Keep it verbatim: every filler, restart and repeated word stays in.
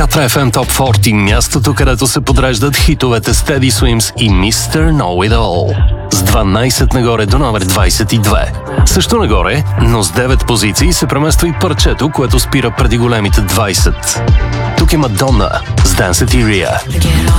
Катра еф ем Top сорок, мястото, където се подреждат хитовете Steady Swims и мистер Know It All. С дванайсет нагоре до номер двайсет и две. Също нагоре, но с девет позиции се премества и парчето, което спира преди големите двайсет. Тук е Мадонна с Danceteria.